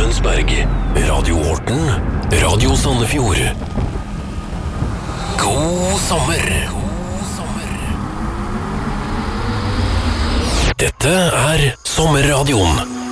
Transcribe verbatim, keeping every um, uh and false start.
Tønsberg, Radio Horten, Radio Sandefjord. God sommer! Dette er Sommerradioen.